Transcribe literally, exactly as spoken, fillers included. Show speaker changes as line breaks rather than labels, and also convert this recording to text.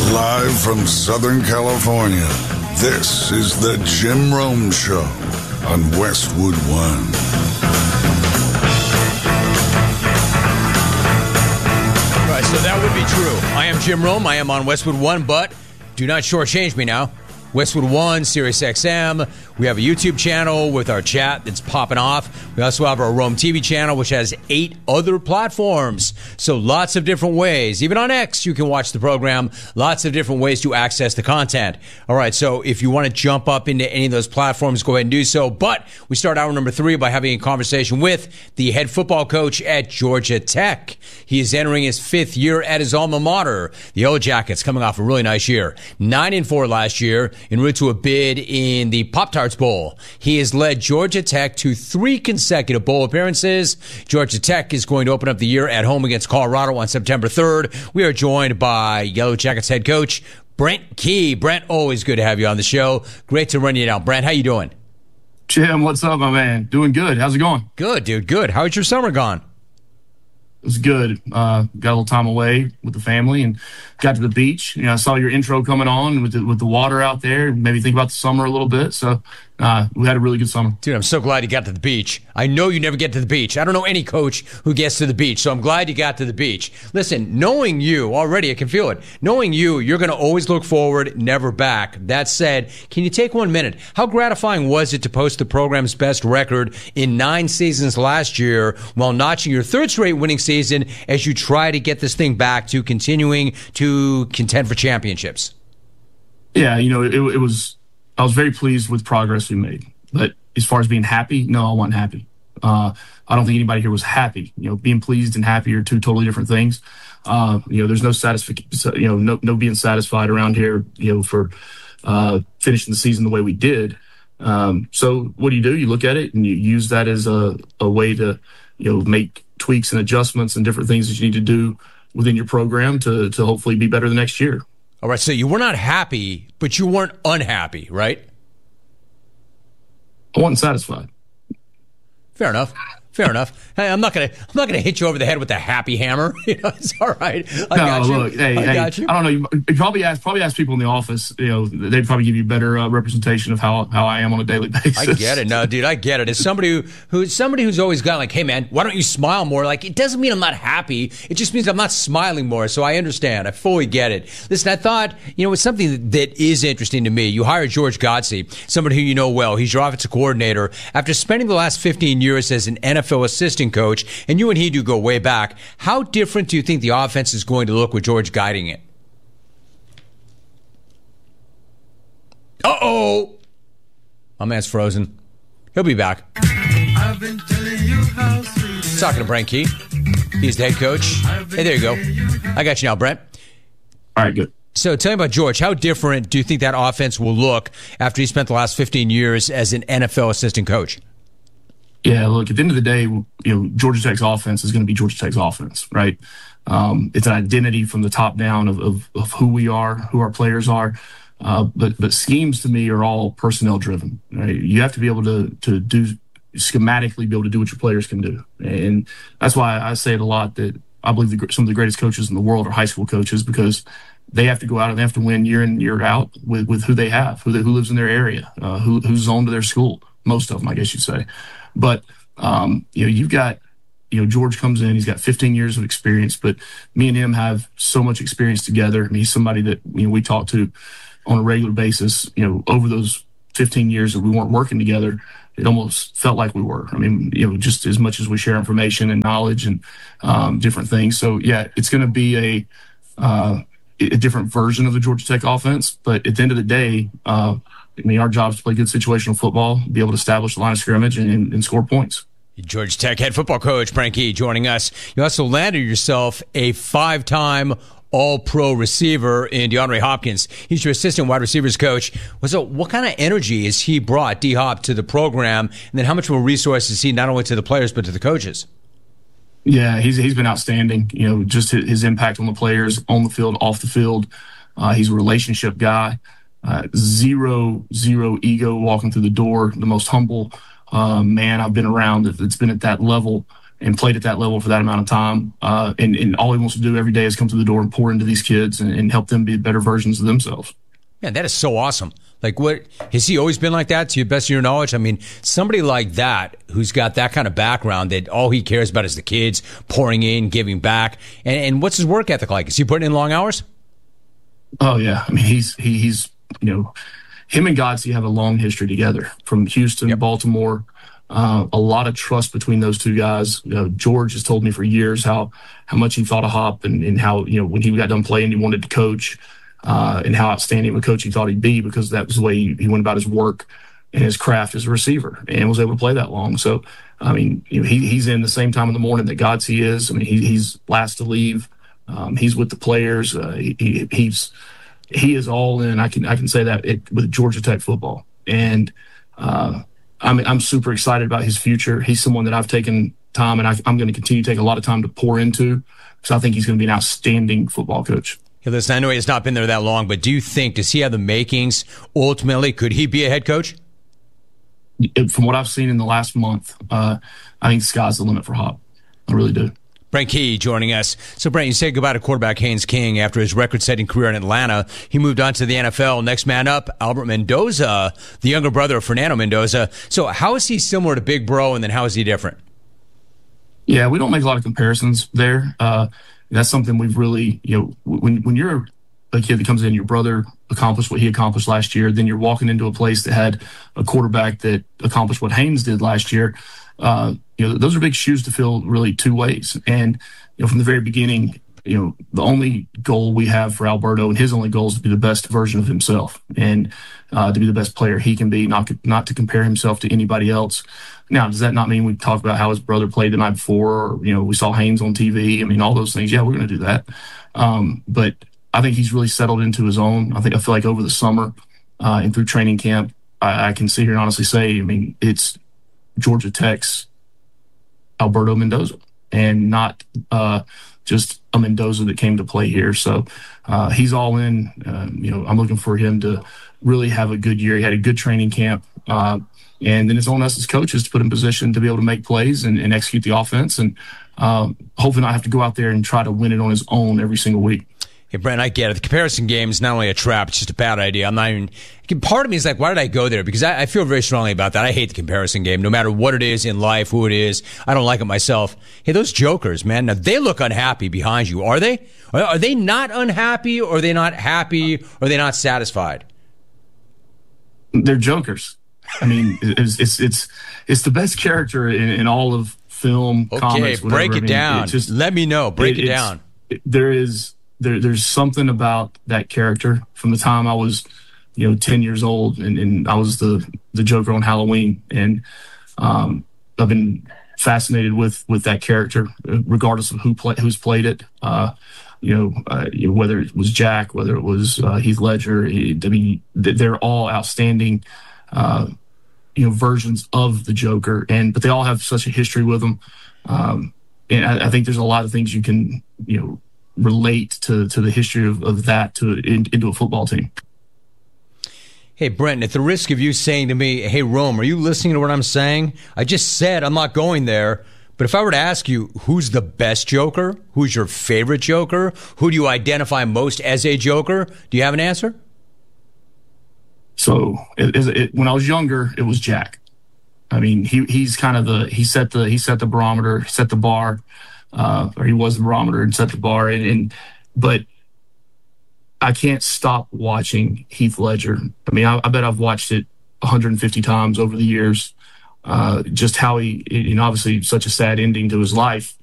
Live from Southern California, this is the Jim Rome Show on Westwood One.
Right, so that would be true. I am Jim Rome. I am on Westwood One, but do not shortchange me now. Westwood One, Sirius X M. We have a YouTube channel with our chat that's popping off. We also have our Rome T V channel, which has eight other platforms. So lots of different ways. Even on X, you can watch the program. Lots of different ways to access the content. All right, so if you want to jump up into any of those platforms, go ahead and do so. But we start hour number three by having a conversation with the head football coach at Georgia Tech. He is entering his fifth year at his alma mater. The Yellow Jackets coming off a really nice year. Nine and four last year, en route to a bid in the Pop-Tarts Bowl. He has led Georgia Tech to three consecutive bowl appearances. Georgia Tech is going to open up the year at home against Colorado on September third. We are joined by Yellow Jackets head coach Brent Key. Brent, always good to have you on the show. Great to run you down. Brent, how you doing?
Jim, what's up, my man? Doing good. How's it going?
Good, dude. Good. How's your summer gone?
It was good. Uh, got a little time away with the family and got to the beach. You know, I saw your intro coming on with the, with the water out there. Made me think about the summer a little bit. So uh, we had a really good summer.
Dude, I'm so glad you got to the beach. I know you never get to the beach. I don't know any coach who gets to the beach, so I'm glad you got to the beach. Listen, knowing you already, I can feel it. Knowing you, you're going to always look forward, never back. That said, can you take one minute? How gratifying was it to post the program's best record in nine seasons last year while notching your third straight winning season as you try to get this thing back to continuing to contend for championships?
Yeah, you know, it, it was, I was very pleased with progress we made. But as far as being happy, no, I wasn't happy. Uh, I don't think anybody here was happy. You know, being pleased and happy are two totally different things. Uh, you know, there's no satisfaction, you know, no, no being satisfied around here, you know, for uh, finishing the season the way we did. Um, so what do you do? You look at it and you use that as a, a way to, you know, make tweaks and adjustments and different things that you need to do within your program to, to hopefully be better the next year.
All right, so you were not happy, but you weren't unhappy, right?
I wasn't satisfied.
Fair enough. Fair enough. Hey, I'm not gonna. I'm not gonna hit you over the head with a happy hammer. You know, it's all right. I
no,
got you.
look, hey,
I
hey,
got you.
I don't know. You, you probably ask, probably ask people in the office. You know, they'd probably give you better uh, representation of how how I am on a daily basis.
I get it, no, dude. I get it. As somebody who who's somebody who's always gone like, hey, man, why don't you smile more? Like, it doesn't mean I'm not happy. It just means I'm not smiling more. So I understand. I fully get it. Listen, I thought, you know, it's something that, that is interesting to me. You hired George Godsey, somebody who you know well. He's your offensive coordinator. After spending the last fifteen years as an N F L assistant coach, and you and he do go way back, how different do you think the offense is going to look with George guiding it? Uh-oh! My man's frozen. He'll be back. I've been telling you how Talking to Brent Key. He's the head coach. Hey, there you go. I got you now, Brent.
All right, good.
So tell me about George. How different do you think that offense will look after he spent the last fifteen years as an N F L assistant coach?
Yeah, look, at the end of the day, you know, Georgia Tech's offense is going to be Georgia Tech's offense, right? Um, it's an identity from the top down of, of, of who we are, who our players are. Uh, but but schemes to me are all personnel driven, right? You have to be able to to do schematically be able to do what your players can do. And that's why I say it a lot that I believe the, some of the greatest coaches in the world are high school coaches, because they have to go out and they have to win year in, year out with, with who they have, who they, who lives in their area, uh, who who's zoned to their school. Most of them, I guess you'd say. But, um, you know, you've got, you know, George comes in, he's got fifteen years of experience, but me and him have so much experience together. I mean, he's somebody that, you know, we talk to on a regular basis. You know, over those fifteen years that we weren't working together, it almost felt like we were. I mean, you know, just as much as we share information and knowledge and um, different things. So, yeah, it's going to be a, uh, a different version of the Georgia Tech offense. But at the end of the day, uh, I mean, our job is to play good situational football, be able to establish the line of scrimmage and, and, and score points.
Georgia Tech head football coach Brent Key joining us. You also landed yourself a five-time All-Pro receiver in DeAndre Hopkins. He's your assistant wide receivers coach. So what kind of energy has he brought, D-Hop, to the program? And then how much more resources is he not only to the players but to the coaches?
Yeah, he's he's been outstanding. You know, just his, his impact on the players, on the field, off the field. Uh, he's a relationship guy. Uh, zero, zero ego walking through the door. The most humble uh, man I've been around that's been at that level. and played at that level for that amount of time. Uh, and, and all he wants to do every day is come through the door and pour into these kids and, and help them be better versions of themselves.
Man, that is so awesome. Like, what has he always been like that, to the best of your knowledge? I mean, somebody like that who's got that kind of background that all he cares about is the kids, pouring in, giving back. And, and what's his work ethic like? Is he putting in long hours?
Oh, yeah. I mean, he's, he, he's, you know, him and Godsey have a long history together from Houston, yep. Baltimore. Uh, a lot of trust between those two guys. You know, George has told me for years how, how much he thought of Hop and, and how, you know, when he got done playing, he wanted to coach. Uh, and how outstanding of a coach he thought he'd be, because that was the way he, he went about his work and his craft as a receiver, and was able to play that long. So, I mean, you know, he, he's in the same time in the morning that Godsey is. I mean, he, he's last to leave. Um, he's with the players. Uh, he, he, he's he is all in. I can I can say that it, with Georgia Tech football, and uh, I'm I'm super excited about his future. He's someone that I've taken time, and I, I'm going to continue to take a lot of time to pour into, because I think he's going to be an outstanding football coach.
Hey, listen, I know he's not been there that long, but do you think, does he have the makings ultimately? Could he be a head coach?
From what I've seen in the last month, uh, I think the sky's the limit for Hop. I really do.
Brent Key joining us. So, Brent, you said goodbye to quarterback Haynes King after his record-setting career in Atlanta. He moved on to the N F L. Next man up, Albert Mendoza, the younger brother of Fernando Mendoza. So how is he similar to Big Bro, and then how is he different?
Yeah, we don't make a lot of comparisons there. Uh, That's something we've really, you know, when when you're a kid that comes in, your brother accomplished what he accomplished last year, then you're walking into a place that had a quarterback that accomplished what Haynes did last year. Uh, you know, those are big shoes to fill, really, two ways. And, you know, from the very beginning, you know, the only goal we have for Alberto, and his only goal, is to be the best version of himself, and uh, to be the best player he can be, not not to compare himself to anybody else. Now, does that not mean we talk about how his brother played the night before, or, you know, we saw Haynes on T V? I mean, all those things. Yeah, we're going to do that. Um, but I think he's really settled into his own. I think I feel like over the summer uh, and through training camp, I, I can sit here and honestly say, I mean, it's Georgia Tech's Alberto Mendoza, and not uh, just a Mendoza that came to play here. So uh, he's all in. Uh, you know, I'm looking for him to really have a good year. He had a good training camp. Uh, And then it's on us as coaches to put him in position to be able to make plays and, and execute the offense, and um, hopefully not have to go out there and try to win it on his own every single week.
Hey, Brent, I get it. The comparison game is not only a trap, it's just a bad idea. I'm not even. Part of me is like, why did I go there? Because I, I feel very strongly about that. I hate the comparison game, no matter what it is in life, who it is. I don't like it myself. Hey, those jokers, man, now they look unhappy behind you. Are they? Are, are they not unhappy, or are they not happy, or are they not satisfied?
They're jokers. I mean, it's it's it's, it's the best character in, in all of film,
okay,
comics, whatever.
break it
I mean,
down.
It just,
Let me know. Break it, it down.
It, there is there there's something about that character from the time I was, you know, ten years old, and, and I was the the Joker on Halloween, and um, I've been fascinated with with that character, regardless of who play, who's played it. Uh, you know, uh, you know, whether it was Jack, whether it was uh, Heath Ledger. It, I mean, they're all outstanding. Uh, you know, versions of the Joker, and but they all have such a history with them, um, and I, I think there's a lot of things you can, you know, relate to to the history of, of that to in, into a football team.
Hey, Brent, at the risk of you saying to me, "Hey, Rome, are you listening to what I'm saying?" I just said I'm not going there. But if I were to ask you, who's the best Joker? Who's your favorite Joker? Who do you identify most as a Joker? Do you have an answer?
So it, it, it, when I was younger, it was Jack. I mean, he he's kind of the he set the he set the barometer, set the bar, uh, or he was the barometer and set the bar. And, and but I can't stop watching Heath Ledger. I mean, I, I bet I've watched it one hundred fifty times over the years. Uh, just how he, you know, obviously such a sad ending to his life.